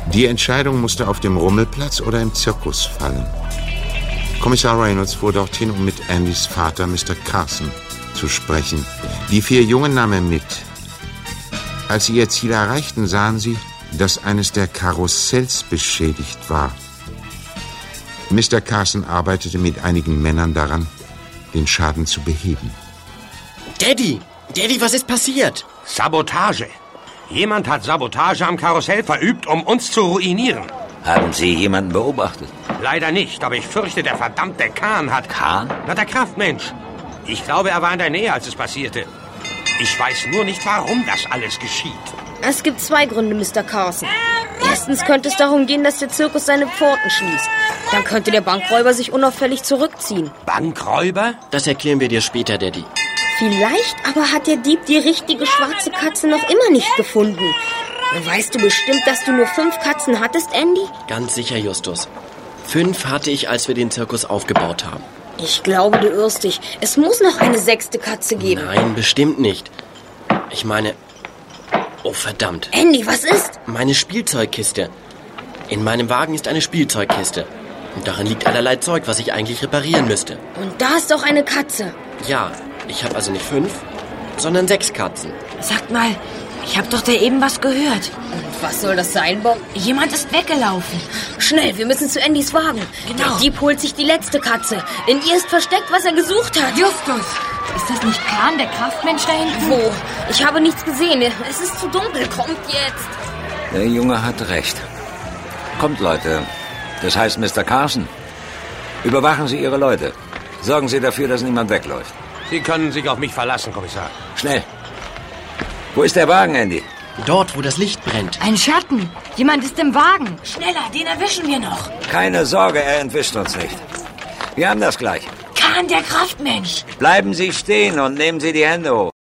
Die Entscheidung musste auf dem Rummelplatz oder im Zirkus fallen. Kommissar Reynolds fuhr dorthin, um mit Andys Vater, Mr. Carson, zu sprechen. Die 4 Jungen nahm er mit. Als sie ihr Ziel erreichten, sahen sie, dass eines der Karussells beschädigt war. Mr. Carson arbeitete mit einigen Männern daran, den Schaden zu beheben. Daddy, was ist passiert? Sabotage. Jemand hat Sabotage am Karussell verübt, um uns zu ruinieren. Haben Sie jemanden beobachtet? Leider nicht, aber ich fürchte, der verdammte Kahn hat... Kahn? Na, der Kraftmensch. Ich glaube, er war in der Nähe, als es passierte. Ich weiß nur nicht, warum das alles geschieht. Es gibt 2 Gründe, Mr. Carson. Erstens könnte es darum gehen, dass der Zirkus seine Pforten schließt. Dann könnte der Bankräuber sich unauffällig zurückziehen. Bankräuber? Das erklären wir dir später, Daddy. Vielleicht aber hat der Dieb die richtige schwarze Katze noch immer nicht gefunden. Weißt du bestimmt, dass du nur 5 Katzen hattest, Andy? Ganz sicher, Justus. 5 hatte ich, als wir den Zirkus aufgebaut haben. Ich glaube, du irrst dich. Es muss noch eine 6. Katze geben. Nein, bestimmt nicht. Ich meine... Oh, verdammt. Andy, was ist? Meine Spielzeugkiste. In meinem Wagen ist eine Spielzeugkiste. Und darin liegt allerlei Zeug, was ich eigentlich reparieren müsste. Und da ist auch eine Katze. Ja, ich habe also nicht 5, sondern 6 Katzen. Sagt mal, ich habe doch da eben was gehört. Und was soll das sein, Bob? Jemand ist weggelaufen. Schnell, wir müssen zu Andys Wagen. Genau. Der Dieb holt sich die letzte Katze. In ihr ist versteckt, was er gesucht hat. Justus, ist das nicht Kahn, der Kraftmensch da hinten? Wo? Ich habe nichts gesehen. Es ist zu dunkel. Kommt jetzt. Der Junge hat recht. Kommt, Leute. Das heißt, Mr. Carson, überwachen Sie Ihre Leute. Sorgen Sie dafür, dass niemand wegläuft. Sie können sich auf mich verlassen, Kommissar. Schnell. Wo ist der Wagen, Andy? Dort, wo das Licht brennt. Ein Schatten. Jemand ist im Wagen. Schneller, den erwischen wir noch. Keine Sorge, er entwischt uns nicht. Wir haben das gleich. Kahn, der Kraftmensch. Bleiben Sie stehen und nehmen Sie die Hände hoch.